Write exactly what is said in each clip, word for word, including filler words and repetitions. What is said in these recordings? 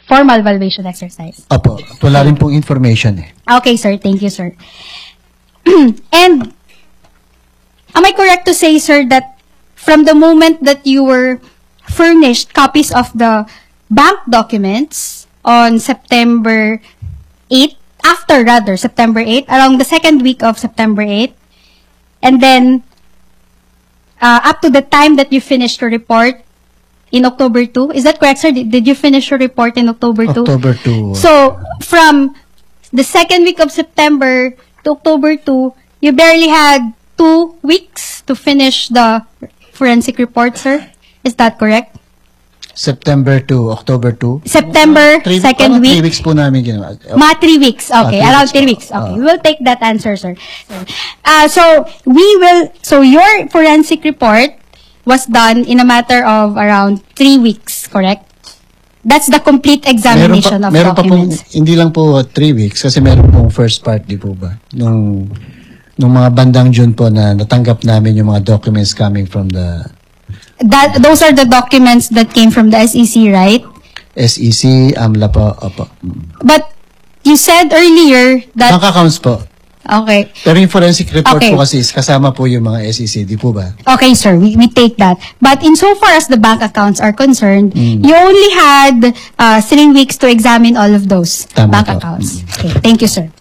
formal valuation exercise. Opo. Wala rin pong information eh. Okay, sir. Thank you, sir. And am I correct to say, sir, that from the moment that you were furnished copies of the bank documents on September eighth, after rather, September eighth, around the second week of September eighth, and then uh, up to the time that you finished your report in October two, is that correct, sir? Did, did you finish your report in October two? October two. So, from the second week of September to October two, you barely had two weeks to finish the forensic report, sir? Is that correct? September to October two. September, Three, second parang week? Three weeks po namin ginawa. Mga three weeks. Okay, Ah, three around weeks three po. weeks. Okay, Ah. we will take that answer, sir. Uh, so, we will, so your forensic report was done in a matter of around three weeks, correct? That's the complete examination meron pa, of meron documents. Pa pong, hindi lang po three weeks kasi meron pong first part, di po ba? Nung, nung mga bandang June po na natanggap namin yung mga documents coming from the That, those are the documents that came from the S E C, right? S E C, AMLA po, opo. But you said earlier that... Bank accounts po. Okay. Pero yung forensic report Okay. po kasi is kasama po yung mga S E C, di po ba? Okay, sir, we, we take that. But insofar as the bank accounts are concerned, Mm. you only had uh, three weeks to examine all of those Tama bank po. accounts. Okay, thank you, sir.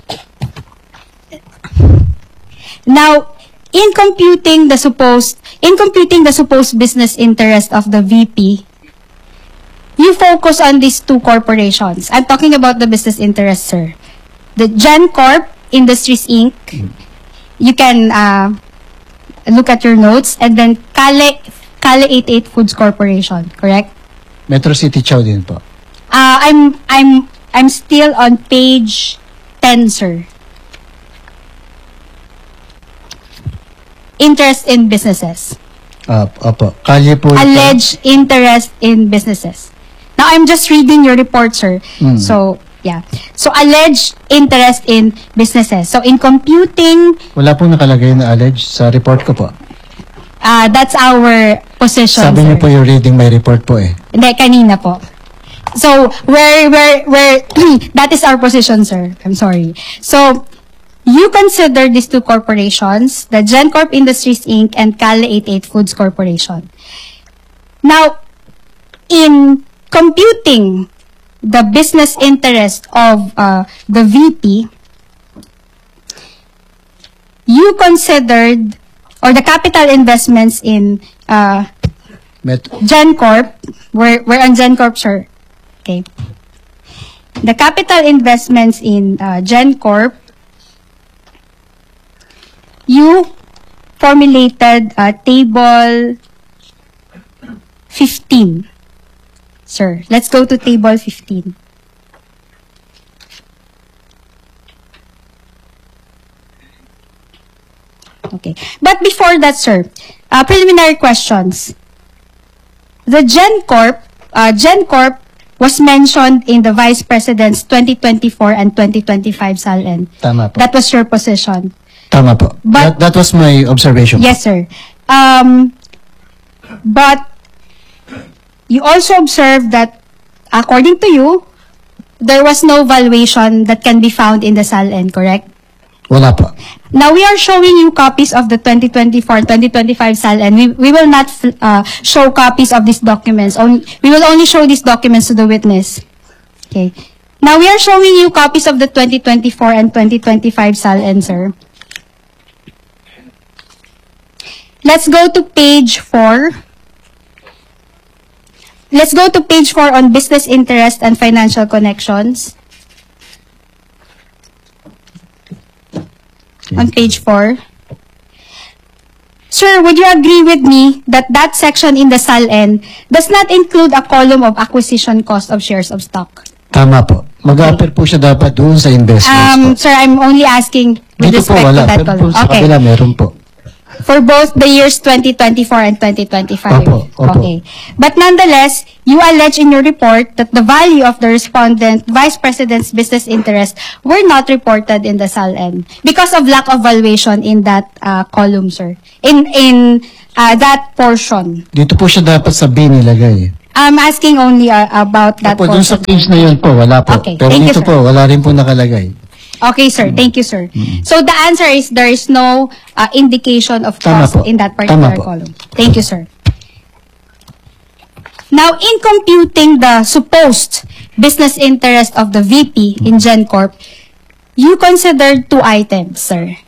Now, in computing the supposed in computing the supposed business interest of the V P, you focus on these two corporations. I'm talking about the business interest, sir. The GenCorp Industries Incorporated. You can uh, look at your notes, and then Kale Kale eighty-eight Foods Corporation, correct? Metro City Chow din po. Uh, I'm I'm I'm still on page ten, sir. Interest in businesses. Uh, opo. Kalye po ito. Alleged interest in businesses. Now, I'm just reading your report, sir. Mm. So, yeah. So, alleged interest in businesses. So, in computing, Wala pong nakalagay na alleged sa report ko po. uh, that's our position, Sabi sir. niyo po you're reading my report po eh. Hindi, kanina po. So, where, where, where, that is our position, sir. I'm sorry. So, you consider these two corporations, the GenCorp Industries Incorporated and Kale eighty-eight Foods Corporation. Now, in computing the business interest of uh, the V P, you considered, or the capital investments in uh, Met GenCorp, we're, we're on GenCorp, sir. Okay. The capital investments in uh, GenCorp, you formulated uh, table fifteen. Sir, let's go to table fifteen. Okay. But before that, sir, uh, preliminary questions. The GenCorp, uh, GenCorp was mentioned in the Vice President's twenty twenty-four and twenty twenty-five S A L N. Tama po. That was your position. Tama po. But- that, that was my observation. Yes, sir. Um, but you also observed that, according to you, there was no valuation that can be found in the S A L N, correct? Wala po. Now, we are showing you copies of the twenty twenty-four and twenty twenty-five S A L N. We, we will not uh, show copies of these documents. Only, we will only show these documents to the witness. Okay. Now, we are showing you copies of the twenty twenty-four and twenty twenty-five S A L N, sir. Let's go to page four. Let's go to page four on business interest and financial connections. On page four. Sir, would you agree with me that that section in the S A L N does not include a column of acquisition cost of shares of stock? Tama po. Mag-appear po siya dapat doon sa investments Um, po. sir, I'm only asking with Dito po respect wala. to that Pero po column. sa Okay. kabila meron po. For both the years twenty twenty-four and twenty twenty-five. Opo, opo. Okay. But nonetheless, you allege in your report that the value of the respondent Vice President's business interests were not reported in the S A L N because of lack of valuation in that uh, column, sir. In in uh, that portion. Dito po siya dapat sa B nilagay. I'm asking only uh, about that Opo, dun sa portion. page na yun po, wala po. Okay, Pero thank you, dito sir. po, wala rin po nakalagay. Okay, sir. Thank you, sir. So the answer is there is no uh, indication of Tama cost po. in that particular Tama po. column. Thank you, sir. Now, in computing the supposed business interest of the V P in GenCorp, you considered two items, sir.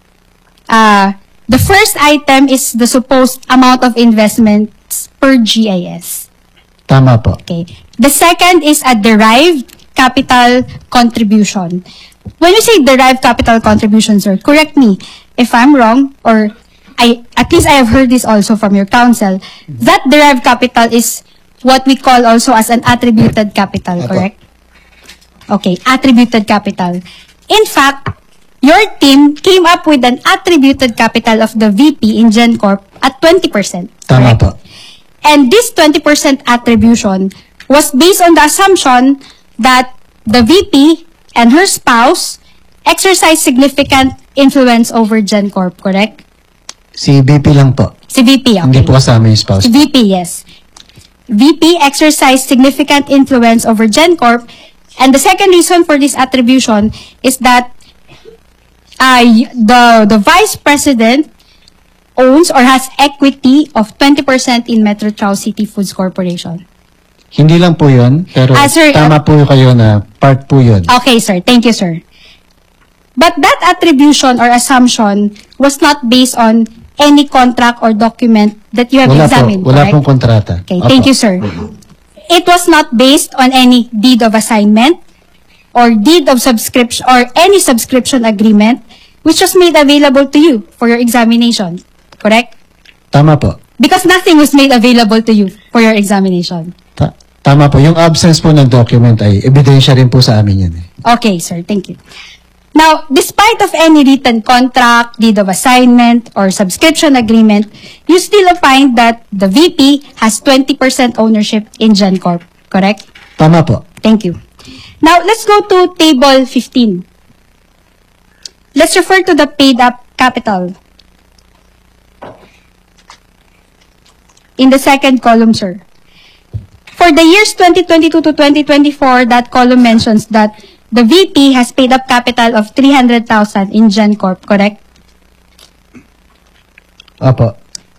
Uh, the first item is the supposed amount of investments per G I S. Tama po. Okay. The second is a derived capital contribution. When you say derived capital contribution, sir, correct me if I'm wrong, or I at least I have heard this also from your counsel, that derived capital is what we call also as an attributed capital, Apo. correct? Okay, attributed capital. In fact, your team came up with an attributed capital of the V P in GenCorp at twenty percent. Tama correct? po. And this twenty percent attribution was based on the assumption that the V P and her spouse exercise significant influence over GenCorp, correct? Si B P lang po. Si V P, Hindi okay. po kasama yung spouse. Si V P, yes. V P exercised significant influence over GenCorp, and the second reason for this attribution is that uh, y- the the vice president owns or has equity of twenty percent in Metro Chow City Foods Corporation. Hindi lang po yun, pero Ah, sir, tama po kayo na part po yun. Okay, sir. Thank you, sir. But that attribution or assumption was not based on any contract or document that you have Wala po, examined, wala correct? pong kontrata. Okay, Opo. thank you, sir. It was not based on any deed of assignment or deed of subscription or any subscription agreement which was made available to you for your examination, correct? Tama po. Because nothing was made available to you for your examination. Ta- tama po. Yung absence po ng document ay ebidensya rin po sa amin yan eh. Okay, sir. Thank you. Now, despite of any written contract, deed of assignment, or subscription agreement, you still find that the V P has twenty percent ownership in GenCorp, correct? Tama po. Thank you. Now, let's go to table fifteen. Let's refer to the paid-up capital. In the second column, sir. For the years twenty twenty-two to twenty twenty-four, that column mentions that the V P has paid up capital of three hundred thousand in GenCorp, correct? Opo.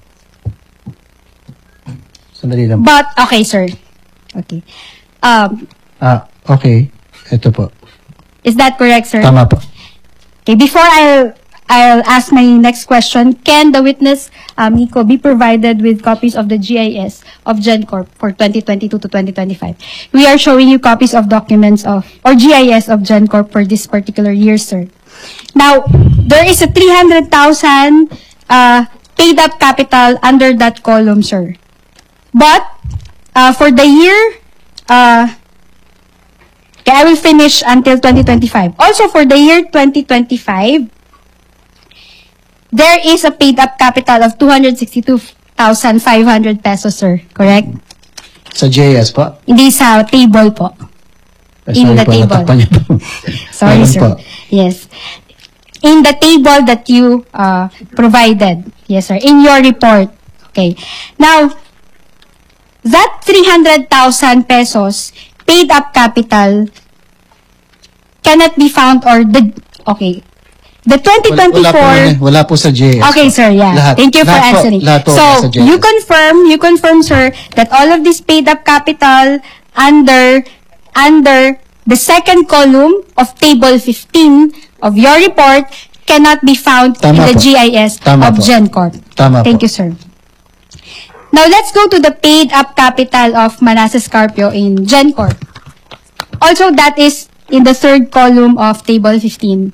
Sandali lang. But, okay, sir. Okay. Um, Ah, okay. Ito po. is that correct, sir? Tama po. Okay, before I'll, I'll ask my next question, can the witness, um, Nico, be provided with copies of the G I S of GenCorp for twenty twenty-two to twenty twenty-five? We are showing you copies of documents of, or G I S of GenCorp for this particular year, sir. Now, there is a three hundred thousand uh, paid up capital under that column, sir. But, uh, for the year, uh, okay, I will finish until twenty twenty-five. Also, for the year twenty twenty-five, there is a paid up capital of two hundred sixty-two thousand five hundred pesos, sir. Correct? Sa J S po. Hindi sa table po. Eh, In sorry the po, table. natakpan niyo po. Sorry, Ayun sir. po. Yes. In the table that you uh, provided. Yes, sir. In your report. Okay. Now, that three hundred thousand pesos paid up capital cannot be found or the, okay. The twenty Wala, wala, po, twenty-four... yun eh. Wala po sa J S. Okay, po. sir, yeah. Lahat. Thank you for Lahat po, answering. lahat po So, nasa J S. you confirm, you confirm, sir, that all of this paid up capital under, under the second column of table fifteen of your report cannot be found Tama in the po. G I S Tama of po. GenCorp. Tama Thank po. you, sir. Now, let's go to the paid up capital of Manasseh Scarpio in GenCorp. Also, that is in the third column of table fifteen.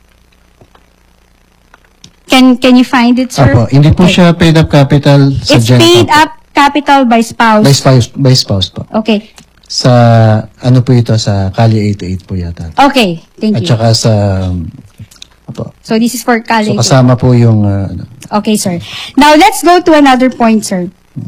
Can can you find it, sir? Opo, hindi po Okay. siya paid up capital sa It's Gen paid Corp. up capital by spouse. By spouse, by spouse po. Okay. Sa, ano po ito, sa Kali eighty-eight po yata. Okay. Thank At you. saka sa, um, opo. So, this is for So Kali. kasama po yung, uh, ano, Okay, sir. Now, let's go to another point, sir.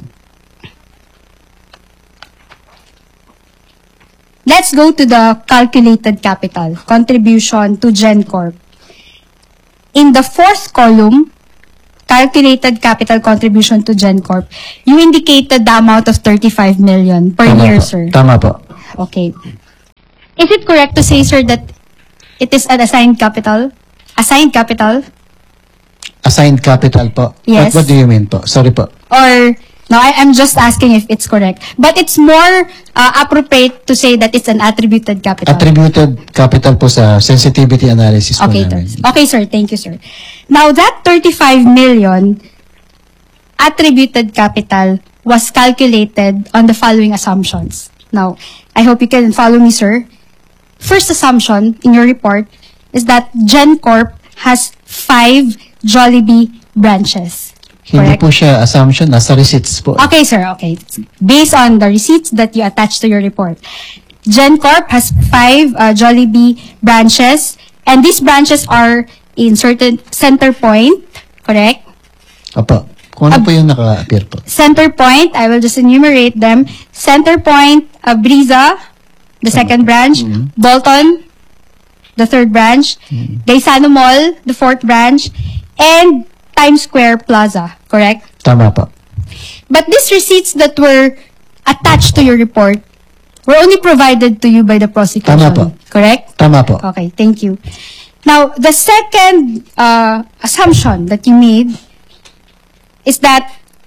Let's go to the calculated capital, contribution to GenCorp. In the fourth column, calculated capital contribution to GenCorp, you indicated the amount of thirty-five million per Tama year, po. sir. Tama po. Okay. Is it correct to say, sir, that it is an assigned capital? Assigned capital? Assigned capital po. Yes. What, what do you mean po? Sorry po. Or, no, I, I'm just asking if it's correct. But it's more uh, appropriate to say that it's an attributed capital. Attributed capital po sa sensitivity analysis po Okay, namin. sir. Okay, sir. Thank you, sir. Now, that thirty-five million attributed capital was calculated on the following assumptions. Now, I hope you can follow me, sir. First assumption in your report is that GenCorp has five Jollibee branches. Hindi Correct? po siya assumption, nasa receipts po. Okay, sir. Okay. Based on the receipts that you attach to your report. GenCorp has five uh, Jollibee branches, and these branches are in certain center point, correct? Opo. Kung ano po yung naka-appear po. Center point, I will just enumerate them. Center point, uh, Brisa, the second branch. Mm-hmm. Bolton, the third branch. Mm-hmm. Gaisano Mall, the fourth branch. And Times Square Plaza, correct? Tama po. But these receipts that were attached to your report were only provided to you by the prosecution. Tama po. Correct? Tama po. Okay, thank you. Now, the second uh, assumption that you made is that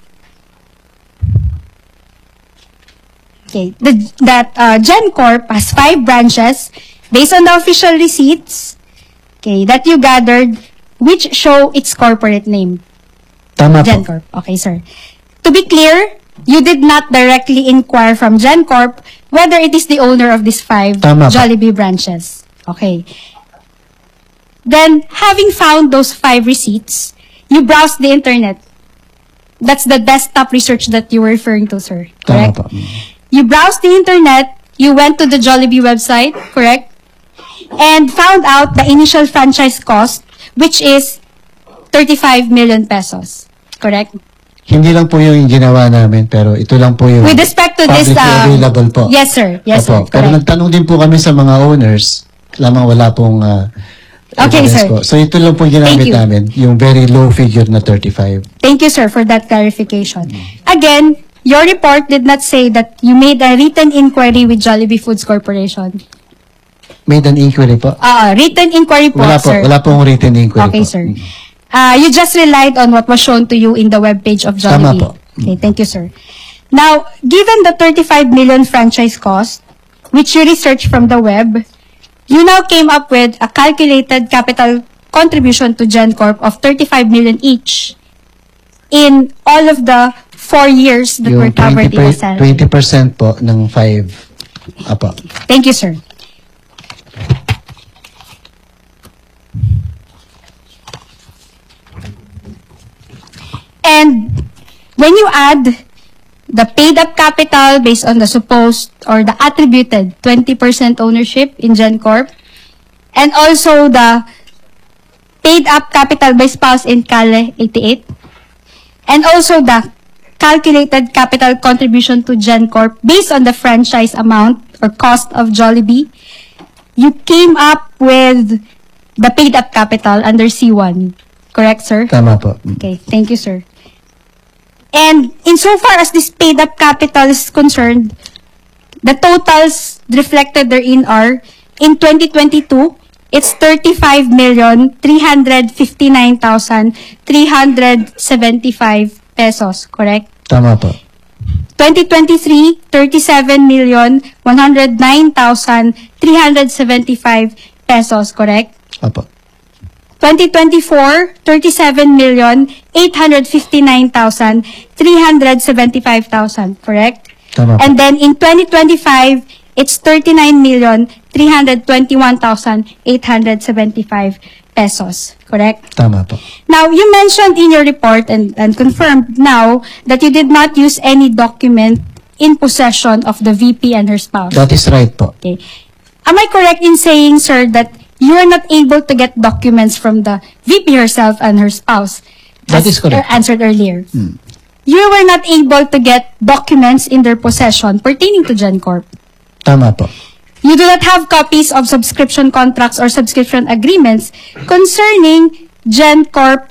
okay, the, that uh, GenCorp has five branches based on the official receipts okay, that you gathered which show its corporate name. Tama po. GenCorp. Okay, sir. To be clear, you did not directly inquire from GenCorp whether it is the owner of these five Tama po. Jollibee branches. Okay. Then, having found those five receipts, you browsed the internet. That's the desktop research that you were referring to, sir. Tama Correct? po. You browsed the internet, you went to the Jollibee website, correct? And found out the initial franchise cost, which is thirty-five million pesos. Correct? Hindi lang po yung ginawa namin, pero ito lang po yung With respect to this, publicly um, available po. yes, sir. Yes, Opo. sir. Pero Correct. nagtanong din po kami sa mga owners, lamang wala pong uh, Okay, evidence sir. po. So ito lang po yung ginamit Thank you. namin, yung very low figure na thirty-five. Thank you, sir, for that clarification. Again, your report did not say that you made a written inquiry with Jollibee Foods Corporation. Made an inquiry po? Ah, written inquiry po, Wala po, sir. wala pong written inquiry Okay, po. sir. Uh, you just relied on what was shown to you in the webpage of Tama Jollibee. po. Okay, thank you, sir. Now, given the thirty-five million franchise cost, which you researched from the web, you now came up with a calculated capital contribution to GenCorp of thirty-five million each in all of the four years that were Yung covered in the salary. twenty percent po ng five. Apo. Thank you, sir. And when you add the paid-up capital based on the supposed or the attributed twenty percent ownership in GenCorp, and also the paid-up capital by spouse in Cale eighty-eight, and also the calculated capital contribution to GenCorp based on the franchise amount or cost of Jollibee, you came up with the paid-up capital under C one. Correct, sir? Tama po. Okay, thank you, sir. And insofar as this paid-up capital is concerned, the totals reflected therein are, in twenty twenty-two, it's thirty-five million three hundred fifty-nine thousand three hundred seventy-five pesos, correct? Tama po. twenty twenty-three, thirty-seven million one hundred nine thousand three hundred seventy-five pesos, correct? Apo. twenty twenty-four, thirty-seven million eight hundred fifty-nine thousand three hundred seventy-five thousand, correct? Tama po. And then in twenty twenty-five, it's thirty-nine million three hundred twenty-one thousand eight hundred seventy-five pesos, correct? Tama po. Now, you mentioned in your report and, and confirmed now that you did not use any document in possession of the V P and her spouse. That is right po. Okay. Am I correct in saying, sir, that you are not able to get documents from the V P herself and her spouse? That as is correct. answered earlier. You were not able to get documents in their possession pertaining to GenCorp. Tama po. You do not have copies of subscription contracts or subscription agreements concerning GenCorp's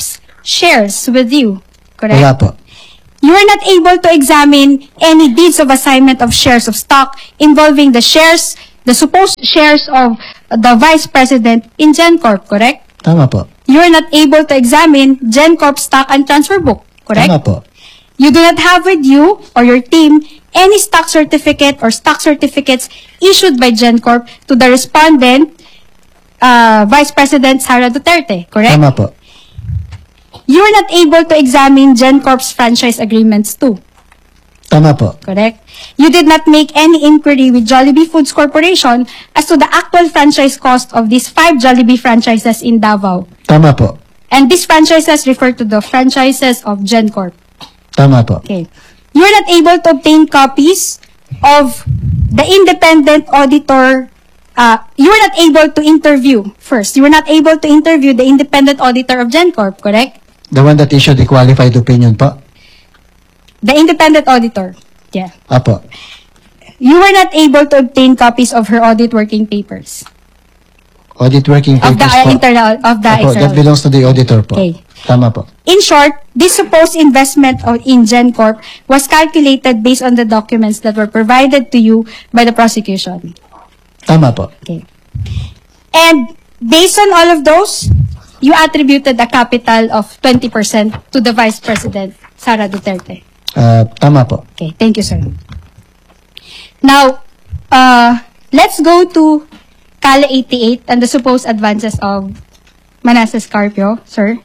shares with you, correct? Wala po. You were not able to examine any deeds of assignment of shares of stock involving the shares, the supposed shares of the Vice President in GenCorp, correct? Tama po. You were not able to examine GenCorp stock and transfer book, correct? Tama po. You do not have with you or your team any stock certificate or stock certificates issued by GenCorp to the respondent, uh, Vice President Sara Duterte, correct? Tama po. You were not able to examine GenCorp's franchise agreements too, Tama po. correct? You did not make any inquiry with Jollibee Foods Corporation as to the actual franchise cost of these five Jollibee franchises in Davao. Tama po. And these franchises refer to the franchises of GenCorp. Tama po. Okay. You were not able to obtain copies of the independent auditor. Uh, you were not able to interview first. You were not able to interview the independent auditor of GenCorp, correct? The one that issued the qualified opinion po? The independent auditor. Yeah. Apo. You were not able to obtain copies of her audit working papers. Audit working Of the papers po? internal, of the Apo, that external. belongs to the auditor po. Okay. Tama po. In short, this supposed investment of- in GenCorp was calculated based on the documents that were provided to you by the prosecution. Tama po. Okay. And based on all of those, you attributed a capital of twenty percent to the Vice President, Sara Duterte. Ah, tama po. Okay, thank you, sir. Now, uh, let's go to Cala eighty-eight and the supposed advances of Manasseh Carpio, sir.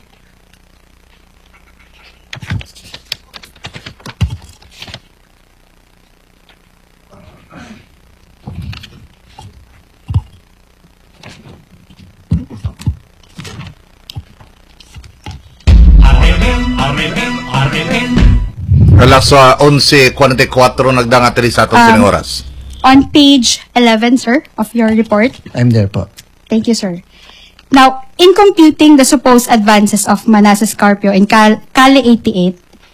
Alas uh, eleven forty-four nagdangatili sa atong Um, sining oras. On page eleven, sir, of your report. I'm there po. Thank you, sir. Now, in computing the supposed advances of Manasseh Carpio in Cal Cala eighty-eight,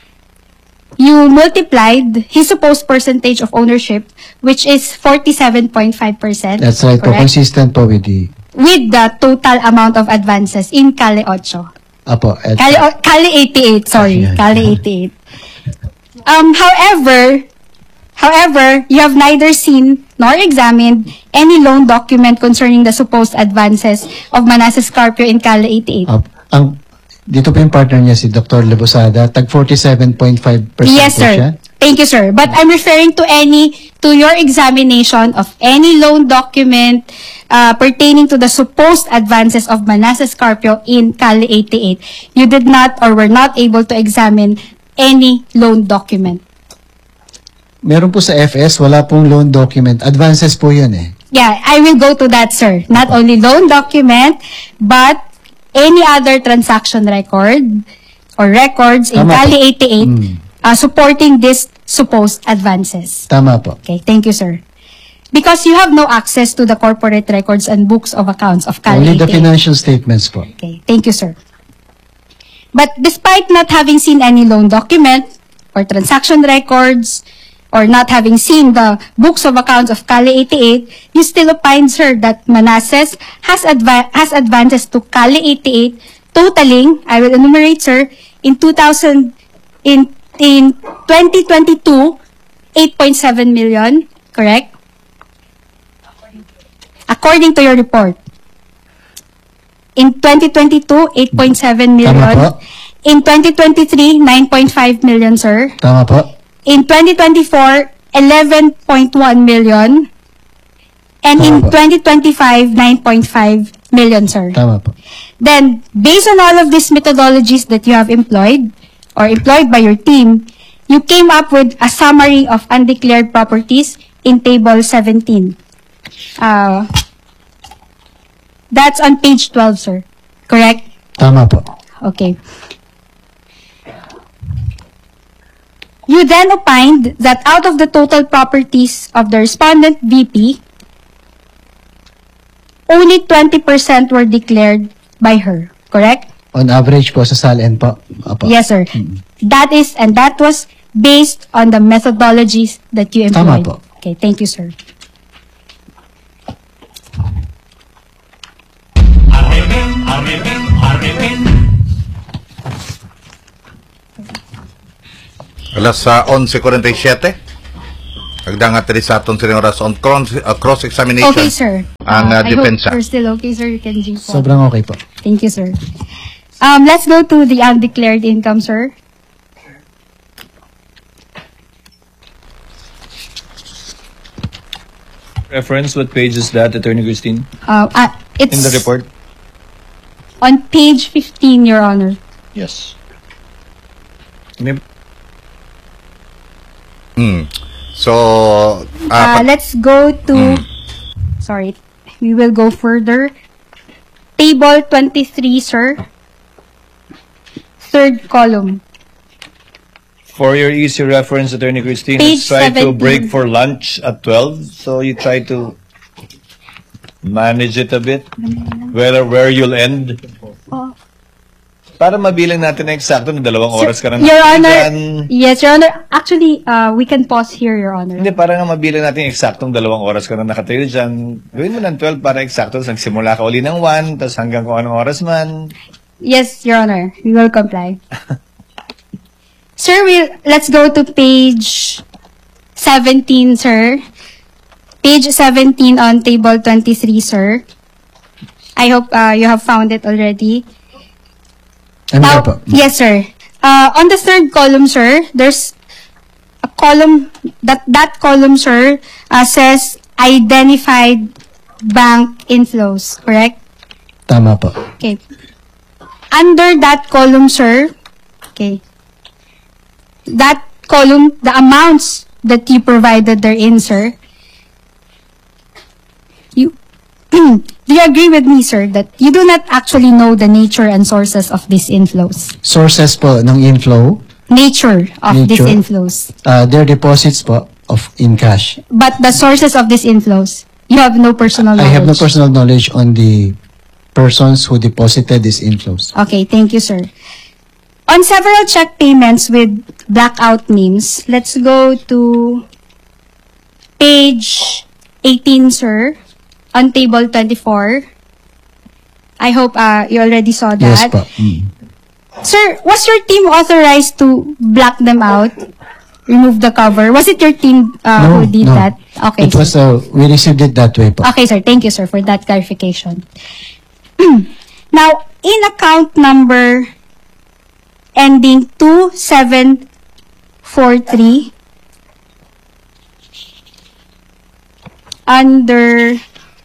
you multiplied his supposed percentage of ownership, which is forty-seven point five percent. That's right po. correct? Consistent po with the... With the total amount of advances in Cala eight. Apo. at- Cala, Cala eighty-eight, sorry. Ayan. Cala eighty-eight. Um, however, however, you have neither seen nor examined any loan document concerning the supposed advances of Manasseh Carpio in Cala eighty-eight. Ap- ang, dito po yung partner niya, si Doctor Lebosada, tag forty-seven point five percent Yes, po siya. sir. Thank you, sir. But I'm referring to any, to your examination of any loan document uh, pertaining to the supposed advances of Manasseh Carpio in Cala eighty-eight. You did not or were not able to examine any loan document. Meron po sa F S, wala pong loan document. Advances po yun eh. Yeah, I will go to that, sir. Not only loan document, but any other transaction record or records in Tama po. Cala eighty-eight Mm. uh, supporting this supposed advances. Tama po. Okay, thank you, sir. Because you have no access to the corporate records and books of accounts of Cala Only the eighty-eight. financial statements po. Okay, thank you, sir. But despite not having seen any loan document or transaction records or not having seen the books of accounts of Cala eighty-eight, you still opine, sir, that Manasseh has, adva has advances to Cala eighty-eight totaling, I will enumerate, sir, in two thousand, in, in twenty twenty-two, eight point seven million, correct? According to your report. In twenty twenty-two, eight point seven million. Tama po. In twenty twenty-three, nine point five million, sir. Tama po. In twenty twenty-four, eleven point one million. And in Tama po. twenty twenty-five, nine point five million, sir. Tama po. Then, based on all of these methodologies that you have employed or employed by your team, you came up with a summary of undeclared properties in table seventeen. Uh, that's on page twelve, sir. Correct? Tama po. Okay. You then opined that out of the total properties of the respondent V P, only twenty percent were declared by her. Correct? On average po sa S A L N po. Apo. Yes, sir. That is, and that was based on the methodologies that you Tama employed. po. Okay, thank you, sir. Alas uh, eleven forty-seven. Agdangat rin sa atong sinyoras on cross, uh, cross-examination. Okay, sir. Ang uh, I depensa. hope you're still okay, sir. You can G po. Sobrang okay po. Thank you, sir. Um, let's go to the undeclared income, sir. Reference, what page is that, Attorney Christine? Uh, uh, it's In the report? on page fifteen, Your Honor. Yes. May- Hmm. So, uh, Uh, pag- let's go to, sorry, we will go further. Table twenty-three, sir. Third column. For your easy reference, Attorney Christine, Page let's try to seventeen. break for lunch at twelve. So you try to manage it a bit, where, where you'll end. Oh. Para mabilang natin na eksakto na dalawang oras ka na Your Honor, nakikita. yes, Your Honor. Actually, uh, we can pause here, Your Honor. Hindi, para nga mabilang natin eksaktong dalawang oras ka na nakatayo dyan. Gawin mo ng twelve para eksakto. Tapos nagsimula ka uli ng one, tapos hanggang kung anong oras man. Yes, Your Honor. We will comply. Sir, we let's go to page seventeen, sir. Page seventeen on table twenty-three, sir. I hope uh, you have found it already. Ano Now, po? yes, sir. Uh, on the third column, sir, there's a column, that, that column, sir, uh, says identified bank inflows, correct? Tama po. Okay. Under that column, sir, okay, that column, the amounts that you provided therein, sir, you, do you agree with me, sir, that you do not actually know the nature and sources of these inflows? Sources po ng inflow, Nature of these Nature. inflows. uh, their deposits po of in cash. But the sources of these inflows, you have no personal I knowledge. have no personal knowledge on the persons who deposited these inflows. Okay, thank you, sir. On several check payments with blackout names, let's go to page eighteen, sir, on table twenty-four. I hope uh, you already saw that. Yes po. Mm. Sir, was your team authorized to black them out? Remove the cover? Was it your team uh, No, who did no. that? Okay, It sir. was, uh, we received it that way po. Okay, sir. Thank you, sir, for that clarification. Now, in account number ending two seven four three, under,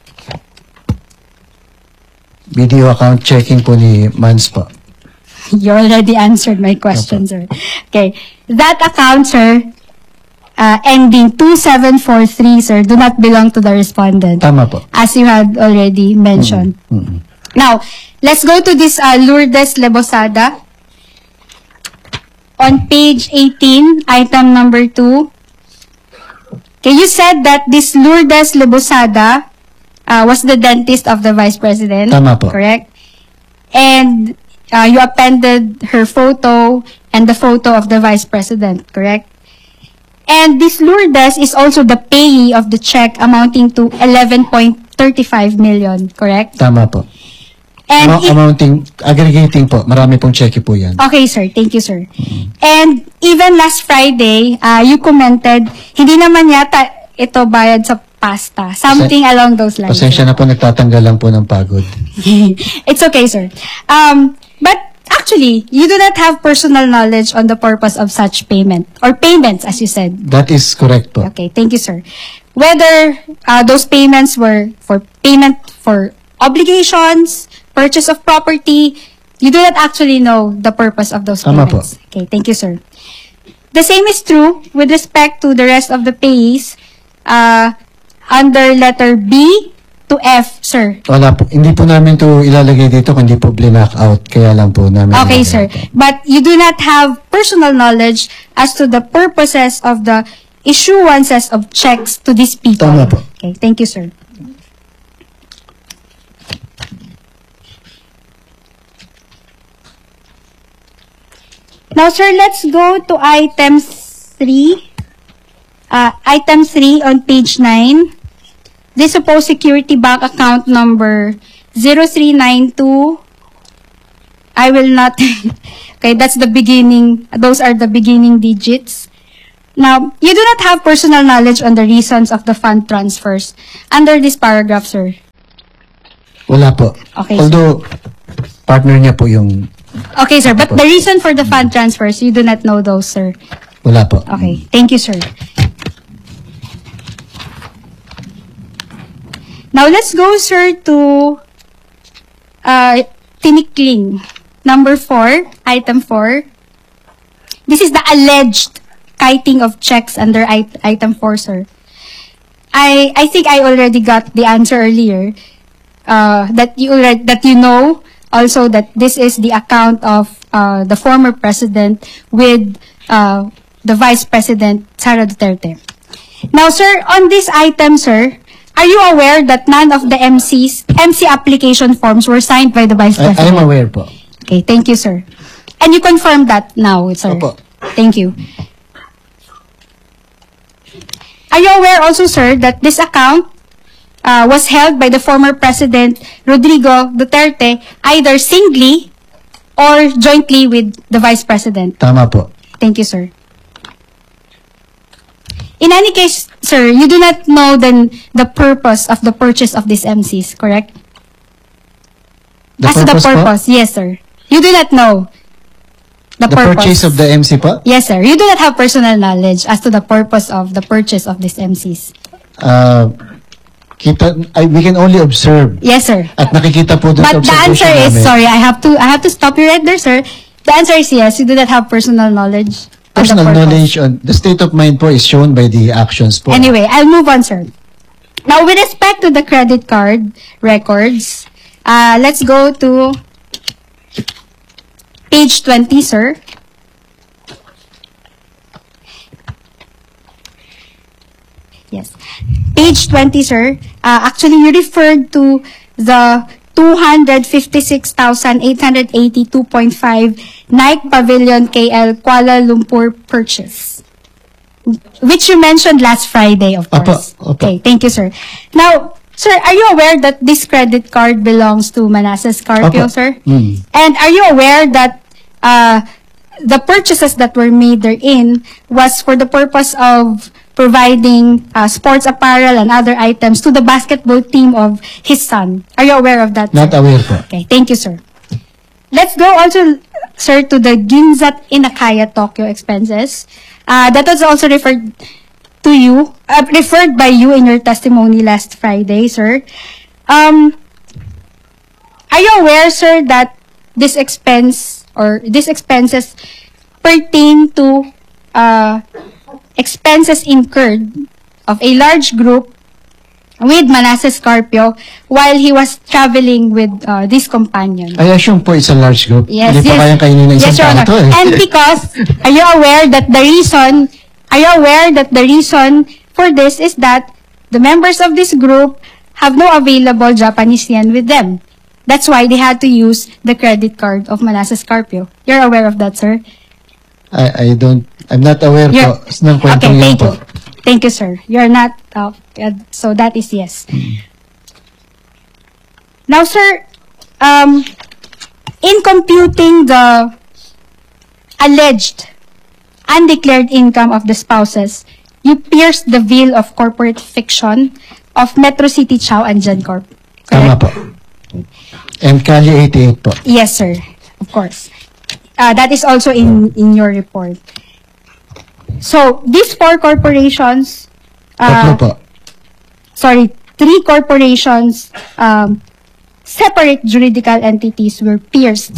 Video account checking po ni Mans po. you already answered my question, sir. Okay. That account, sir, uh, ending two seven four three, sir, do not belong to the respondent, Tama po. as you had already mentioned. Mm-mm. Now, let's go to this uh, Lourdes Lebosada. On page eighteen, item number two. Okay, you said that this Lourdes Lebosada uh, was the dentist of the Vice President. Tama po. Correct? And uh, you appended her photo and the photo of the Vice President. Correct? And this Lourdes is also the payee of the check amounting to eleven point three five million. Correct? Tama po. And Amo- if- amounting, aggregating po. Marami pong cheque po yan. Okay, sir. Thank you, sir. And even last Friday, uh, you commented, hindi naman yata ito bayad sa pasta. Something along those lines. Pasensya na po, nagtatanggal lang po ng pagod. It's okay, sir. Um, but actually, you do not have personal knowledge on the purpose of such payment or payments, as you said. That is correct po. Okay, thank you, sir. Whether uh, those payments were for payment for obligations, purchase of property, you do not actually know the purpose of those Tama po. payments. Okay, thank you, sir. The same is true with respect to the rest of the payees uh, under letter B to F, sir. Wala po. Hindi po namin to ilalagay dito kung hindi po blinak out. Kaya lang po namin. Okay, ilalagay sir. po. But you do not have personal knowledge as to the purposes of the issuances of checks to these people. Tama po. Okay, thank you, sir. Now, sir, let's go to item three. Uh, item three on page nine. This supposed security bank account number zero three nine two I will not, okay, that's the beginning, those are the beginning digits. Now, you do not have personal knowledge on the reasons of the fund transfers under this paragraph, sir. Wala po. Okay, Although, partner niya po yung... Okay, sir, but the reason for the fund transfers, you do not know those, sir. Wala po. Okay, thank you, sir. Now, let's go, sir, to uh, tinikling. Number four, item four. This is the alleged kiting of checks under it- item four, sir. I I think I already got the answer earlier. Uh, that you already, that you know also that this is the account of uh, the former president with uh, the vice president Sara Duterte. Now, sir, on this item, sir, are you aware that none of the M Cs M C application forms were signed by the vice I, president? I'm aware po. Okay, thank you, sir. And you confirm that now, sir? Opo. Thank you. Are you aware also, sir, that this account uh, was held by the former President Rodrigo Duterte either singly or jointly with the Vice President? Tama po. Thank you, sir. In any case, sir, you do not know then the purpose of the purchase of these M Cs, correct? The As to the purpose po? purpose, yes, sir. You do not know the, The purpose. purchase of the M C po? Yes, sir. You do not have personal knowledge as to the purpose of the purchase of these M Cs. Uh, kita, I, we can only observe. Yes, sir. At nakikita po dun sa But the answer observation is, namin. sorry, I have to I have to stop you right there, sir. The answer is yes, you do not have personal knowledge. of the Personal purpose. knowledge on the state of mind po is shown by the actions po. Anyway, I'll move on, sir. Now, with respect to the credit card records, uh, let's go to page twenty, sir. Yes. Page twenty, sir. Uh, actually, you referred to the two hundred fifty-six thousand eight hundred eighty-two point five Nike Pavilion K L Kuala Lumpur purchase, which you mentioned last Friday, of Opo, course. opo. Okay, thank you, sir. Now, sir, are you aware that this credit card belongs to Manasseh Scarpio, Opo. sir? Mm. And are you aware that uh, the purchases that were made therein was for the purpose of providing uh, sports apparel and other items to the basketball team of his son? Are you aware of that, Not sir? aware po. Okay, thank you, sir. Let's go also, sir, to the Ginzat Inakaya Tokyo expenses. Uh, that was also referred to you, uh, referred by you in your testimony last Friday, sir. Um, are you aware, sir, that this expense or these expenses pertain to uh, expenses incurred of a large group with Manasseh Scarpio while he was traveling with uh, this companion? I assume po it's a large group. Yes, Hindi yes. pa kayang kainin ng isang Yes, Your tao Honor. to eh. And because, are you aware that the reason, are you aware that the reason for this is that the members of this group have no available Japanese yen with them. That's why they had to use the credit card of Manasseh Scarpio. You're aware of that, sir? I, I don't, I'm not aware You're- po ng Okay, kwentong yun thank po. you. Thank you, sir. You're not, uh, uh, so that is yes. Now, sir, um, in computing the alleged undeclared income of the spouses, you pierced the veil of corporate fiction of Metro City Chow and GenCorp. Tama Correct? po. And Kali eighty-eight po. Yes, sir. Of course. Uh, that is also in, in your report. So, these four corporations, Tatlo uh, po. sorry, three corporations, um, separate juridical entities were pierced.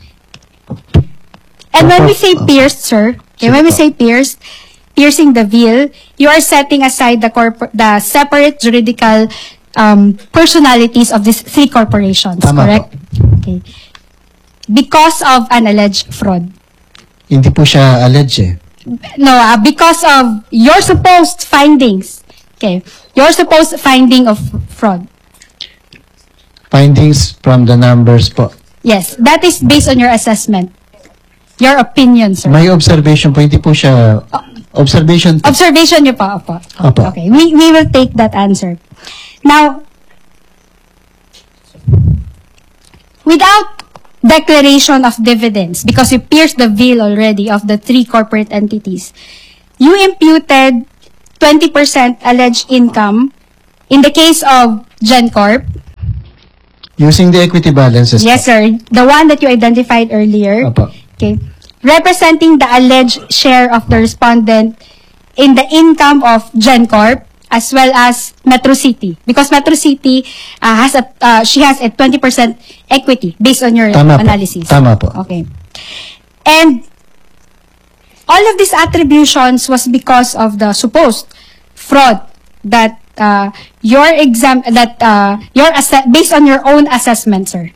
And when we say pierced, sir, okay, when we say pierced, piercing the veil, you are setting aside the corpor- the separate juridical um, personalities of these three corporations, Tama correct? Okay. Because of an alleged fraud. Hindi po siya alleged eh. No, uh, because of your supposed findings. Okay. Your supposed finding of fraud. Findings from the numbers po. Yes, that is based on your assessment. Your opinion, sir. May observation po, hindi po siya observation po. Observation niyo pa, opo. Opo. Okay, we, we will take that answer. Now, without declaration of dividends, because you pierced the veil already of the three corporate entities, you imputed twenty percent alleged income in the case of GenCorp. Using the equity balances. Yes, sir. The one that you identified earlier. Opo. Okay. Representing the alleged share of the respondent in the income of GenCorp, as well as Metro City. Because Metro City uh, has a, uh, she has a twenty percent equity based on your Tama po. analysis. Tama po. Okay. And all of these attributions was because of the supposed fraud that uh, your exam that uh, your asse- based on your own assessment, sir.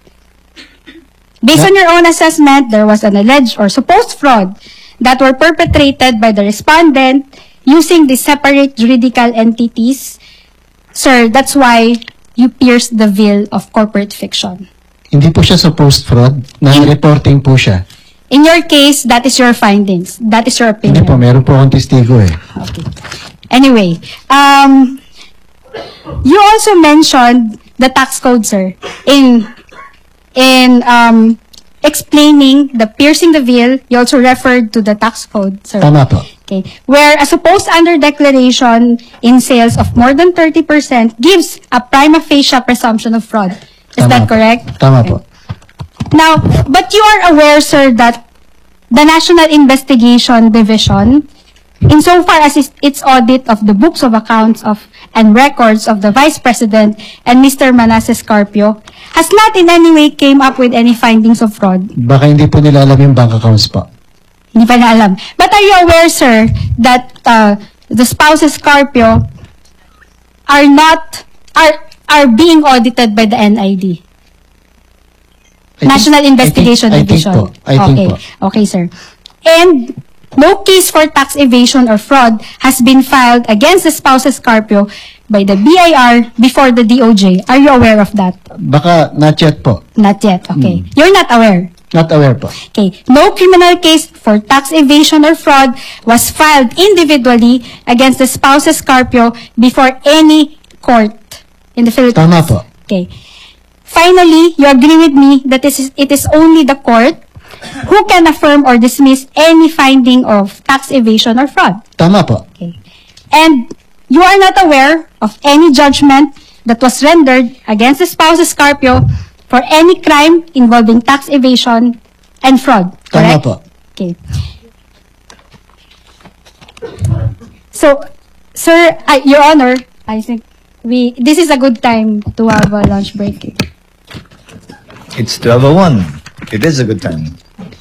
Based on your own assessment, there was an alleged or supposed fraud that were perpetrated by the respondent using the separate juridical entities. Sir, that's why you pierced the veil of corporate fiction. Hindi po siya supposed fraud. Na-reporting po siya. In your case, that is your findings. That is your opinion. Hindi po, meron po akong testigo eh. Okay. Anyway, um, you also mentioned the tax code, sir, in in um, explaining the piercing the veil. You also referred to the tax code, sir. Tama po. Okay, where a supposed under-declaration in sales of more than thirty percent gives a prima facie presumption of fraud. Is Tama that po. correct? Tama Okay. po. Now, but you are aware, sir, that the National Investigation Division, insofar as is- its audit of the books of accounts of and records of the Vice President and Mister Manasseh Carpio, has not in any way came up with any findings of fraud. Baka hindi po nila alam yung bank accounts po. Hindi pa na alam. But are you aware, sir, that uh, the spouses Carpio are not, are are being audited by the N I D? I think- National Investigation I think, Division. I think po. I think okay. po. Okay, sir. And no case for tax evasion or fraud has been filed against the spouses Carpio by the B I R before the D O J. Are you aware of that? Baka not yet po. Not yet. Okay. Hmm. You're not aware. Not aware po. Okay. No criminal case for tax evasion or fraud was filed individually against the spouses Carpio before any court in the Philippines. Tama po. Okay. Finally, you agree with me that this is, it is only the court who can affirm or dismiss any finding of tax evasion or fraud. Tama po. Okay. And you are not aware of any judgment that was rendered against the spouses Carpio for any crime involving tax evasion and fraud. Tama Correct? po. Okay. So, sir, uh, Your Honor, I think we this is a good time to have a lunch break. It's twelve oh one. It is a good time.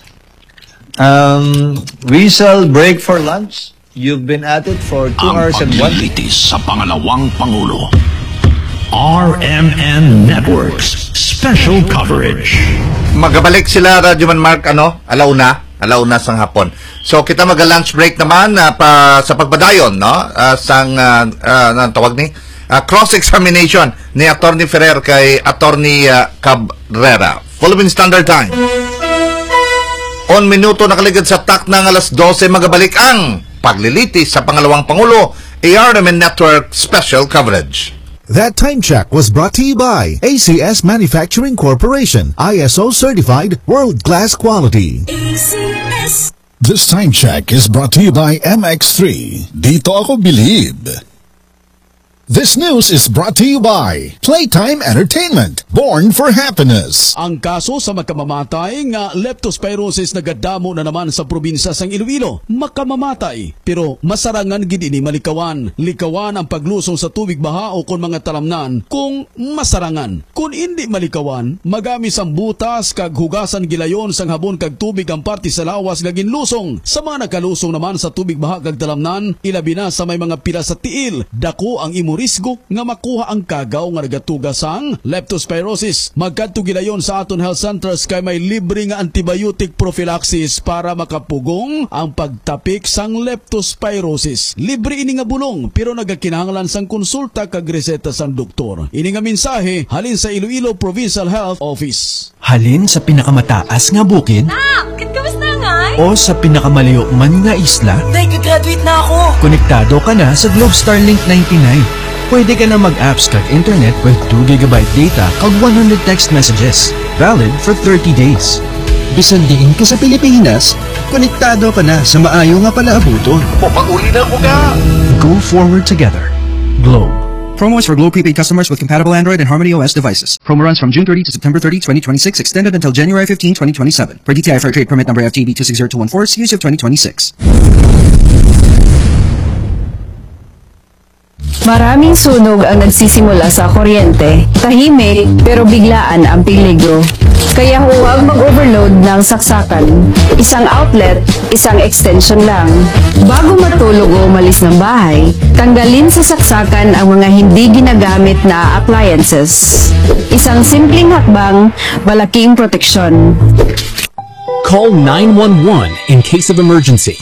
Um, we shall break for lunch. You've been at it for two Ang hours and one minute. paglilitis sa pangalawang Pangulo. R M N Networks Special Coverage. Magabalik sila, Radyoman Mark, ano? Alauna. Alauna sang hapon. So, kita mag-lunch break naman uh, pa, sa pagbadayon, no? Uh, sang, uh, uh, ano tawag ni? Uh, cross-examination ni Attorney Ferrer kay Attorney uh, Cabrera. Philippine Standard Time. On minuto nakaligid sa tak ng alas dose, magabalik ang paglilitis sa pangalawang Pangulo, A R M N Network Special Coverage. That time check was brought to you by A C S Manufacturing Corporation, I S O certified, world-class quality. This time check is brought to you by M X three. Dito ako bilib. This news is brought to you by Playtime Entertainment, born for happiness. Ang kaso sa makamamatay nga leptospirosis nagadamo na naman sa probinsya sang Iloilo. Makamamatay, pero masarangan gid ini malikawan. Likawan ang paglusong sa tubig baha o kon mga talamnan kung masarangan. Kung hindi malikawan, magamis ang butas kag hugasan gilayon sang habon kag tubig ang parte sa lawas nga ginlusong. Sa mga nakalusong naman sa tubig baha kag talamnan, ilabi na sa may mga pila sa tiil, dako ang imo risgo nga makuha ang kagaw nga nagatuga sang leptospirosis. Magkadto gilayon sa aton health centers kay may libre nga antibiotic prophylaxis para makapugong ang pagtapik sang leptospirosis. Libre ini nga bulong pero nagakinahanglan sang konsulta kag reseta sang doktor. Ini nga mensahe halin sa Iloilo Provincial Health Office. Halin sa pinakamataas nga bukid? Nak, kamusta nga? O sa pinakamalayo man nga isla? Day, graduate na ako. Konektado ka na sa Globe Starlink ninety-nine. Pwede ka na mag-apps kag internet with two gigabyte data kag one hundred text messages. Valid for thirty days. Bisan diin ka sa Pilipinas, konektado ka na sa maayo nga palaabuton. Papauli na ko ka! Go forward together. Globe. Promo is for Globe prepaid customers with compatible Android and Harmony O S devices. Promo runs from June thirtieth to September thirtieth, twenty twenty-six, extended until January fifteenth, twenty twenty-seven. Per D T I Fair Trade Permit number F T B two six zero two one four, series of twenty twenty-six. Maraming sunog ang nagsisimula sa kuryente. Tahimik pero biglaan ang peligro. Kaya huwag mag-overload ng saksakan. Isang outlet, isang extension lang. Bago matulog o umalis ng bahay, tanggalin sa saksakan ang mga hindi ginagamit na appliances. Isang simpleng hakbang, malaking proteksyon. Call nine one one in case of emergency.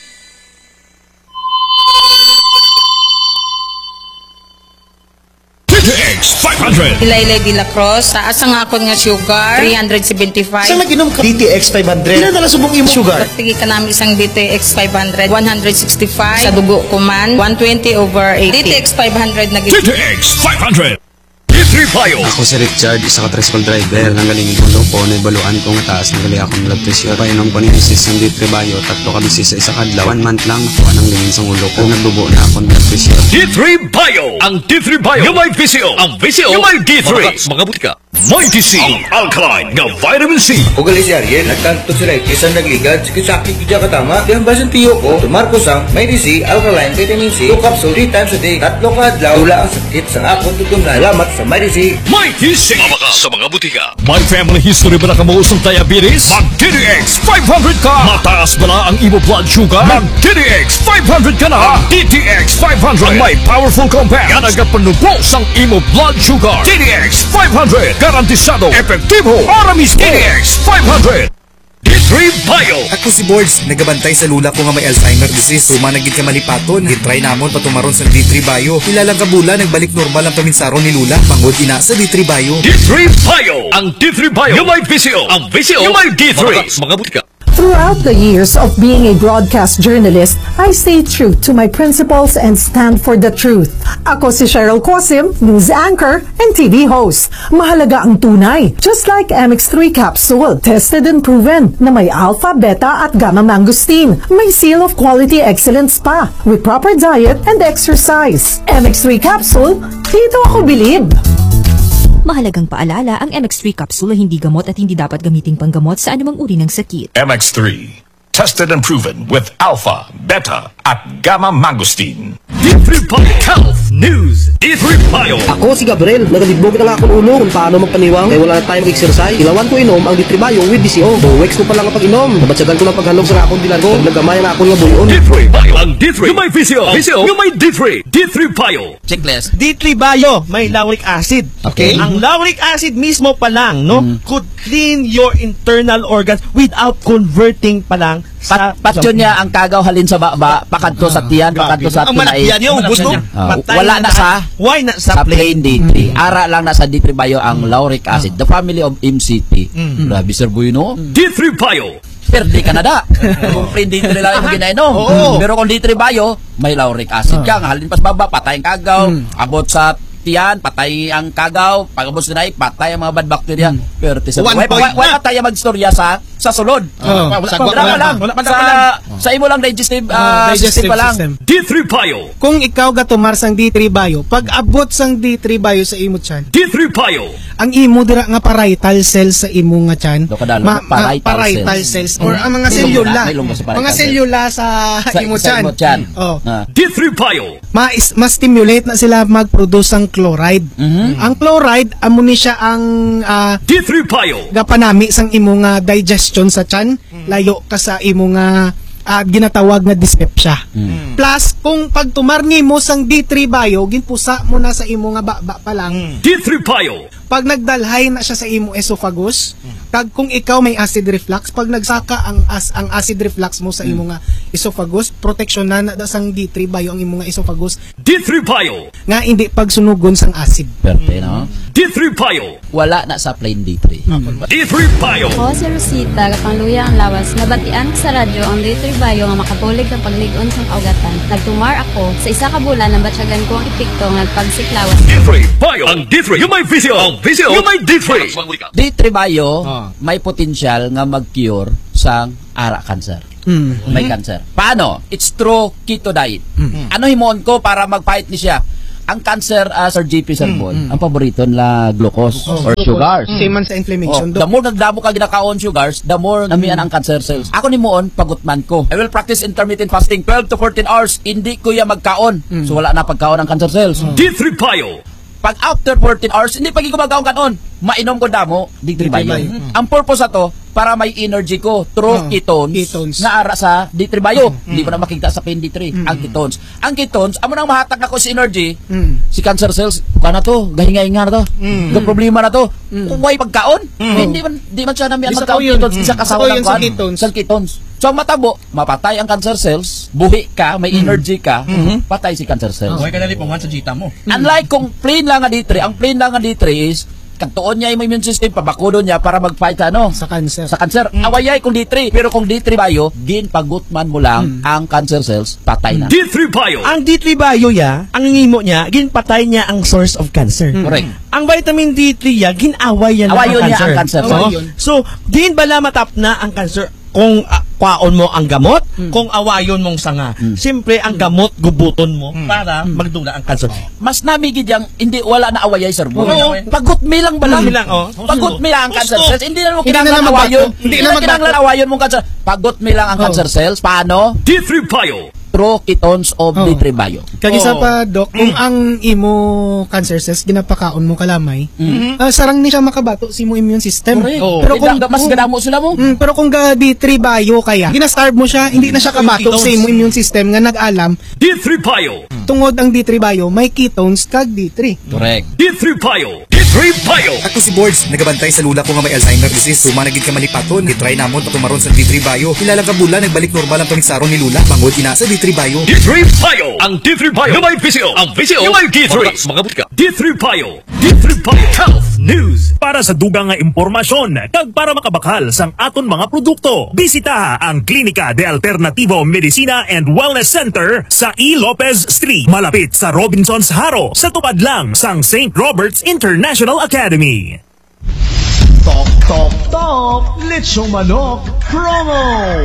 five hundred. Ilaylay de la Cruz, taas ang akon nga sugar, three seventy-five. Saan nag-inom ka? D T X five hundred. Ilan na lang subong imo sugar? Pagtigi ka namin isang D T X five hundred, one sixty-five. Sa dugo ko man, one twenty over eighty. D T X five hundred nag- D T X five hundred. D three Bio. Ako si Richard, isa ka tricycle driver. Nanggaling ko ko, naibaluan ko nga taas. Nanggali akong blood pressure. Painom ko ni Isis ng D three Bio. Tatlo ka bisis sa isa kadlaw. One month lang, ako anang lingin sa ulo ko. Nagbubo na akong blood pressure. D three Bio. Ang D three Bio. Yung may V C O. Ang V C O. Yung may D three. Mga butika. May D C. Ang alkaline nga vitamin C. Ugali si Ariel, nagkanto sila kisang nagligad. Sakit kidya katama. Di ang basan tiyo ko. Tumarko sang may D C, alkaline, vitamin C. two capsule, three times a day. Tatlo ka adlaw. Wala ang sakit sa akong tutungan. Salamat sa may D C. May D C. Mabaka sa mga butika. May family history ba na kamuusong diabetes? Mag D D X five hundred ka. Mataas ba na ang imo blood sugar? Mag D D X five hundred ka na. Ang D T X five hundred ang may powerful compound. Yan ang kapanubos ang imo blood sugar. D D X five hundred. Garantisado. Epektibo. Aramis D D X five hundred. D three Bio. Ako si Boards, nagabantay sa lula ko nga may Alzheimer disease. Tumanagid ka malipaton, gitry namon patumaron sa D three Bio. Ilang kabula, nagbalik normal ang paminsaron ni Lula. Pangod ina sa D three Bio. D three Bio. Ang D three Bio. Yung may V C O. Ang V C O. Yung may D three. Mga butika. Throughout the years of being a broadcast journalist, I stay true to my principles and stand for the truth. Ako si Cheryl Cosim, news anchor and T V host. Mahalaga ang tunay, just like M X three capsule, tested and proven na may alpha, beta at gamma mangosteen. May seal of quality excellence pa, with proper diet and exercise. M X three capsule, dito ako bilib. Mahalagang paalala, ang M X three capsule ay hindi gamot at hindi dapat gamiting panggamot sa anumang uri ng sakit. M X three. Tested and proven with alpha, beta, at gamma mangosteen. D three Bio Health News. D three Bio. Ako si Gabriel. Nagalibog na lang akong ulo kung paano magpaniwang. Kaya wala na tayong exercise. Ilawan ko inom ang D three Bio with B C O. Two weeks ko pa lang ang pag-inom. Nabatsagan ko ng paghalog sa akong dilago. Naggamay na akong nga buyon. D three Bio. Ang D three. Yung may V C O. V C O. Yung may D three. D three Bio. Checklist. D three Bio, may lauric acid. Okay. Ang lauric acid mismo pa lang, no, mm. could clean your internal organs without converting pa lang Pat, patyo niya ang kagaw halin sa baba, pakanto sa tiyan, pakanto sa tinay. Ang yung gusto. Uh, wala na sa why na sa plain D three. Mm. Ara lang na sa D three Bio ang lauric acid. The family of M C T. Mm. Grabe Sir Bueno. D three Bio. Perde ka na da. Kung plain D three lang yung ginainom. Oh. Pero kung D three Bio, may lauric acid ka. Halin pas baba, patay ang kagaw. Mm. Abot sa tiyan, patay ang kagaw, pagabos na patay ang mga bad bacteria. Hmm. Pero tisa, wala wala tayo magstorya sa sa sulod. Oh, uh, sa wala lang. Wala sa, sa imo lang digestive, uh, uh, digestive pa lang. D three Bio. Kung ikaw gatumar sang D three Bio, pag abot sang D three Bio sa imo tiyan. D three Bio. Ang imo dira nga parietal cells sa imo nga tiyan. Ma, parietal, parietal cells, cells or ang mga selula. Mga selula sa, sa imo tiyan. Oh. Uh. D three Bio. Ma mas stimulate na sila mag-produce ang chloride. Mm-hmm. Ang chloride amo ni siya ang uh, D three Bio. Gapanami sang imo nga digestion sa tiyan, mm-hmm. layo ka sa imo nga uh, ginatawag nga dyspepsia. Mm-hmm. Plus kung pagtumarni mo sang D three Bio, ginpusa mo na sa imo nga baba pa lang. Mm-hmm. D three Bio. Pag nagdalhay na siya sa imo esophagus, mm-hmm. kag kung ikaw may acid reflux, pag nagsaka ang as ang acid reflux mo sa imo nga esophagus, protection na na sang D three bio ang imong nga esophagus D three Bio. nga hindi pagsunugon sang acid. Perte, no? D three Bio. Wala na sa plain D three. D three Bio. Ako si Rosita, kapangluya ang lawas. Nabatian ko sa radyo ang D three Bio nga makabulig sa pagligon sa kaugatan. Nagtumar ako sa isa ka bulan nabatyagan ko ang epekto ng pagsiklawas. D three Bio. Ang D three, yung may visio. Ang visio, yung may D three. D three Bio, may potensyal nga mag-cure sa ara cancer. Mm. May cancer. Paano? It's through keto diet. Mm. Ano himon ko para mag-fight ni siya? Ang cancer, uh, Sir J P Sarbon, mm. ang paborito nila glucose oh, or glucose. sugars. Same man sa inflammation. Oh, the more nagdamo ka ginakaon sugars, the more namian ang cancer cells. Ako ni moon, pagutman ko. I will practice intermittent fasting twelve to fourteen hours. Hindi ko ya magkaon. Mm. So wala na pagkaon ang cancer cells. Mm. D three Bio. Pag after fourteen hours, hindi pagi ko magkaon kanon. Mainom ko damo, D three Bio. Mm. Ang purpose ato para may energy ko through oh, ketones, ketones na ara sa D three Bio. Mm. Hindi mo na makita sa pain D three mm. ang ketones. Ang ketones, amo nang mahatag ako si energy. Mm. Si cancer cells, kana to, gahinga-hinga na to. Mm. Yung problema na to. Mm. Kung may pagkaon, mm. hindi man di man siya nami ang magkaon ketones isa kasawa ng ketones. Sa ketones. So ang matabo, mapatay ang cancer cells, buhi ka, may mm. energy ka, mm-hmm. patay si cancer cells. Okay ka na lipungan sa jita mo. Mm. Unlike kung plain lang nga D three, ang plain lang nga D three is kantuon niya yung immune system, pabakudon niya para mag-fight sa ano? Sa cancer. Sa cancer. Mm. Awayay kung D three. Pero kung D three Bio, ginpagutman mo lang mm. ang cancer cells, patay na. D three Bio. Ang D three Bio ya, ang ngimo niya, ginpatay niya ang source of cancer. Mm. Correct. Ang vitamin D three ya, ginaway yan Awayon ang niya cancer. ang cancer. So, so din bala matap na ang cancer kung uh, kwaon mo ang gamot, mm. kung awayon mong sanga. Mm. Siyempre, ang gamot, gubuton mo mm. para mm. magdula ang cancer. Mas namigid yang hindi wala na awayay, sir. Oh, oh. Pagut mi lang ba lang? Lang, oh. Pagut mi lang ang cancer oh. cells. Hindi na mo Hindi kinanglan na awayon. Hindi Hindi na na kinanglan awayon mong cancer. Pagut mi lang ang oh. cancer cells. Paano? D three Bio. Through ketones of oh. D three Bio. Kagisa oh. pa, Doc, kung mm. ang imo cancer cells ginapakaon mo kalamay, mm-hmm. uh, sarang ni siya makabato si mo immune system. Oh. Pero kung mas gadamo sila mo. Mm, pero kung ga D three Bio kaya, ginastarve mo siya, hindi na siya kabato sa imo immune system nga nag-alam. D three Bio. Tungod ang D three Bio, may ketones kag D three. Correct. D three Bio. D three Bio. Ako si Boards, nagabantay sa lula ko nga may Alzheimer disease. Tumanagid ka malipaton, gitry namon patumaron sa D three Bio. Ilalang kabula, nagbalik normal ang pangisaron ni Lula. Bangod ina sa D three Bio. D three Bio. Ang D three Bio. Yung may visio. Ang visio. Yung may D three. Mga butika. D three Bio. D three Bio. Health News. Para sa dugang nga impormasyon, kag para makabakal sang aton mga produkto, bisita ang Klinika de Alternativo Medicina and Wellness Center sa E. Lopez Street, malapit sa Robinsons Haro, sa tupad lang sang Saint Robert's International Academy. Tok, tok, tok! Lechong manok promo!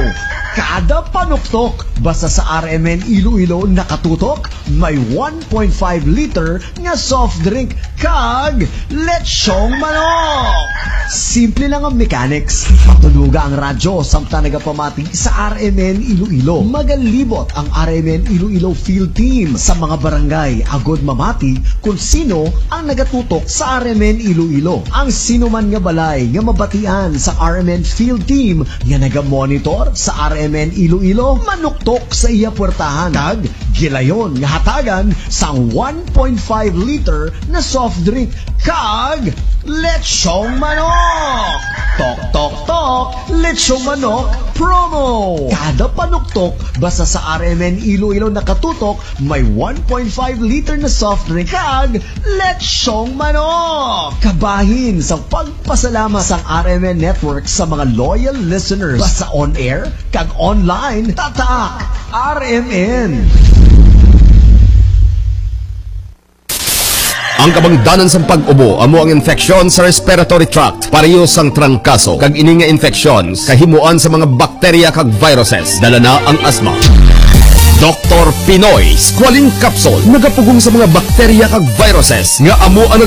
Kada panuktok, basta sa R M N Iloilo nakatutok, may one point five liter nga soft drink kag lechong manok! Simple lang ang mechanics. Patuluga ang radyo samtang nagapamati sa R M N Iloilo. Magalibot ang R M N Iloilo Field Team sa mga barangay agod mamati kung sino ang nagatutok sa R M N Iloilo. Ang sino man nga balay nga mabatian sa R M N Field Team nga nagamonitor sa R M N Iloilo, manuktok sa iya puwertahan kag gilayon nga hatagan sang one point five liter na soft drink kag lechong manok. Tok tok tok, lechong manok promo. Kada panuktok basta sa R M N Iloilo nakatutok, may one point five liter na soft drink kag lechong manok. Kabahin sa pagpasalamat sang R M N Network sa mga loyal listeners basta on air kag online, tatak R M N. Ang kabangdanan sa pag-ubo amo ang infeksyon sa respiratory tract, pareho sang trangkaso kag ini nga infections kahimuan sa mga bakterya kag viruses, dala na ang asthma. Doctor Pinoy Squalene Capsule nagapugong sa mga bakterya kag viruses nga amo ang